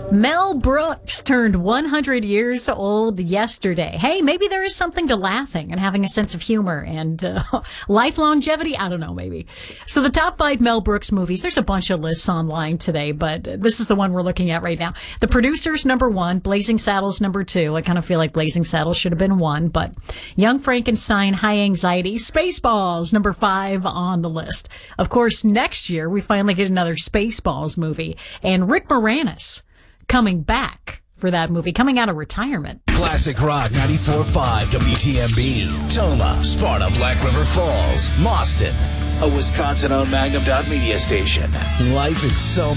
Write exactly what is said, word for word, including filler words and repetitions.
Mel Brooks turned one hundred years old yesterday. Hey, maybe there is something to laughing and having a sense of humor and uh, life longevity. I don't know, maybe. So the top five Mel Brooks movies, there's a bunch of lists online today, but this is the one we're looking at right now. The Producers, number one. Blazing Saddles, number two. I kind of feel like Blazing Saddles should have been one, but Young Frankenstein, High Anxiety, Spaceballs, number five on the list. Of course, next year, we finally get another Spaceballs movie, and Rick Moranis coming back for that movie, coming out of retirement. Classic Rock ninety-four point five W T M B. Toma, Sparta, Black River Falls, Mauston. A Wisconsin-owned Magnum Dot Media station. Life is so